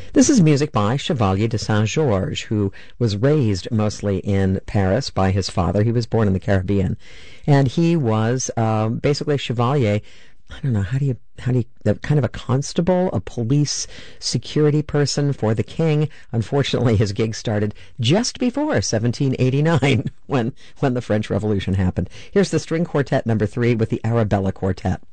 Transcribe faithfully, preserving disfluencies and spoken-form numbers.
This is music by Chevalier de Saint-Georges, who was raised mostly in Paris by his father. He was born in the Caribbean, and he was um, basically a chevalier. I don't know, how do you, how do you, kind of a constable, a police security person for the king. Unfortunately, his gig started just before seventeen eighty-nine, when, when the French Revolution happened. Here's the string quartet number three with the Arabella Quartet.